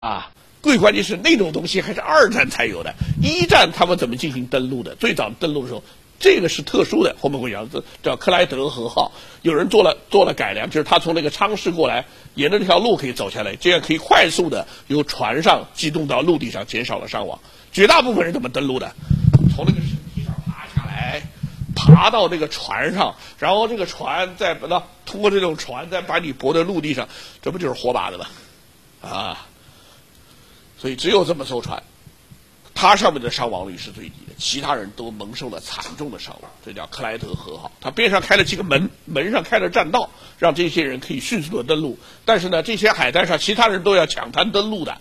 啊。最关键是那种东西还是2战才有的，1战他们怎么进行登陆的？最早登陆的时候，这个是特殊的，后面会讲叫克莱德河号，有人做了改良，就是他从那个昌市过来，沿着这条路可以走下来，这样可以快速的由船上机动到陆地上，减少了伤亡。绝大部分人怎么登陆的？从那个绳梯上爬下来，爬到那个船上，然后这个船再把它通过这种船再把你泊在陆地上，这不就是活靶的吗？啊！所以只有这么艘船，它上面的伤亡率是最低的，其他人都蒙受了惨重的伤亡。这叫克莱德河号，它边上开了几个门，门上开了栈道，让这些人可以迅速的登陆。但是呢，这些海滩上其他人都要抢滩登陆的，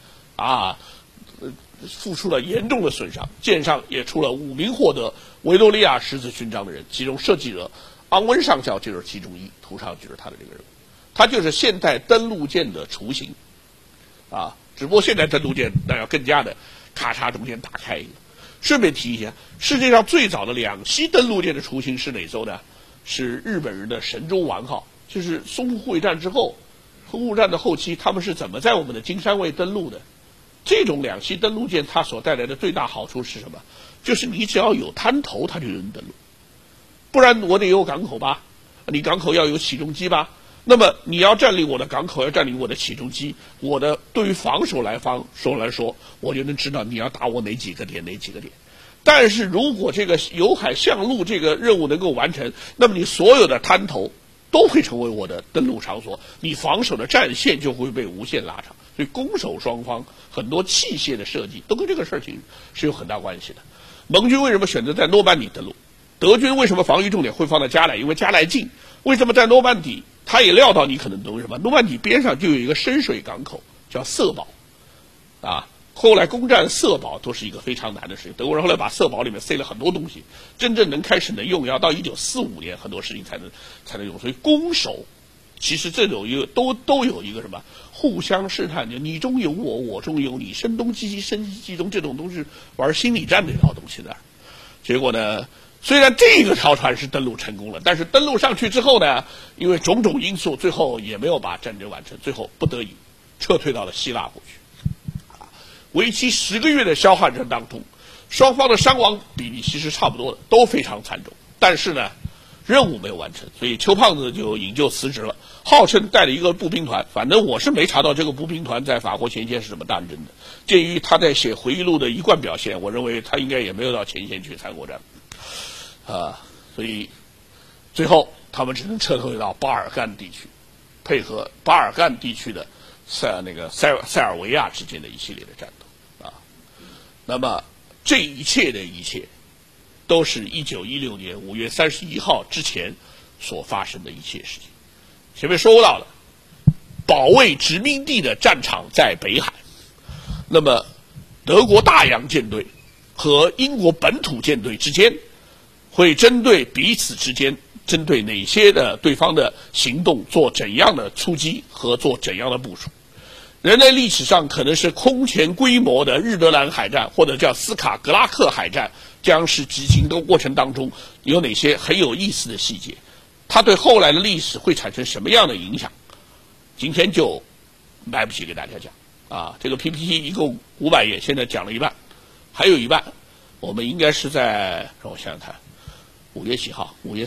付出了严重的损伤。舰上也出了5名获得维多利亚十字勋章的人，其中设计者昂温上校就是其中一，图上就是他的这个人物，他就是现代登陆舰的雏形，只不过现在登陆舰那要更加的咔嚓中间打开一个。顺便提一下，世界上最早的2栖登陆舰的雏形是哪艘呢？是日本人的神舟丸号，就是淞沪会战之后，沪战的后期，他们是怎么在我们的金山卫登陆的？这种2栖登陆舰它所带来的最大好处是什么？就是你只要有滩头，它就能登陆，不然我得有港口吧？你港口要有起重机吧？那么你要占领我的港口，要占领我的起重机，我的对于防守来说，我就能知道你要打我哪几个点。但是如果这个由海向陆这个任务能够完成，那么你所有的滩头都会成为我的登陆场所，你防守的战线就会被无限拉长。所以攻守双方很多器械的设计都跟这个事情是有很大关系的。盟军为什么选择在诺曼底登陆？德军为什么防御重点会放在加莱？因为加莱近。为什么在诺曼底？他也料到你可能懂什么。诺曼底边上就有一个深水港口叫色堡，后来攻占色堡都是一个非常难的事情。德国人后来把色堡里面塞了很多东西，真正能开始能用要到1945年很多事情才能用。所以攻守其实这种都有一个什么互相试探，就你中有我，我中有你，声东击西，声西击东，这种都是玩心理战的一套东西的。结果呢，虽然这个条船是登陆成功了，但是登陆上去之后呢，因为种种因素，最后也没有把战争完成，最后不得已撤退到了希腊湖去。为期10个月的消耗战当中，双方的伤亡比例其实差不多的，都非常惨重。但是呢，任务没有完成，所以邱胖子就引咎辞职了，号称带了一个步兵团。反正我是没查到这个步兵团在法国前线是怎么当真的。鉴于他在写回忆录的一贯表现，我认为他应该也没有到前线去参过战。所以最后他们只能撤退到巴尔干地区，配合巴尔干地区的塞尔维亚之间的一系列的战斗那么这一切的一切，都是1916年5月31号之前所发生的一切事情。前面说到了，保卫殖民地的战场在北海，那么德国大洋舰队和英国本土舰队之间会针对彼此之间，针对哪些的对方的行动做怎样的出击和做怎样的部署。人类历史上可能是空前规模的日德兰海战，或者叫斯卡格拉克海战，将是进行的过程当中有哪些很有意思的细节，它对后来的历史会产生什么样的影响，今天就来不及给大家讲这个 PPT 一共500页，现在讲了一半，还有一半我们应该是在，让我想想看，5月几号？5月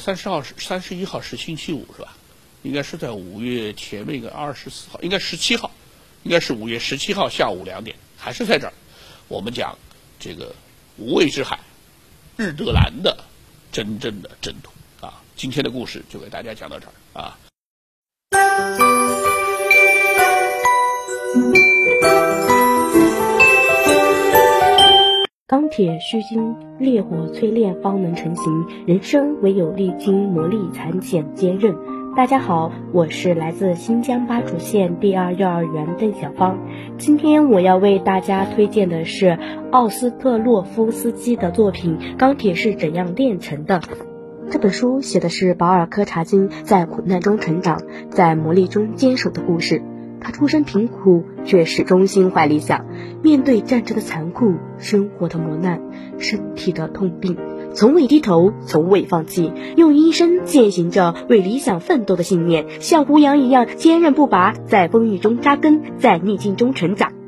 31号是星期五是吧？应该是在5月前面一个24号，应该17号，应该是5月17号下午2点，还是在这儿，我们讲这个无畏之海，日德兰的真正的征途今天的故事就给大家讲到这儿钢铁须经烈火淬炼方能成型，人生唯有历经磨砺才显坚韧。大家好，我是来自新疆巴楚县第2幼儿园邓小芳。今天我要为大家推荐的是奥斯特洛夫斯基的作品《钢铁是怎样炼成的》。这本书写的是保尔柯察金在苦难中成长，在磨砺中坚守的故事。他出身贫苦，却始终心怀理想，面对战争的残酷，生活的磨难，身体的痛病，从未低头，从未放弃，用一生践行着为理想奋斗的信念，像胡杨一样坚韧不拔，在风雨中扎根，在逆境中成长。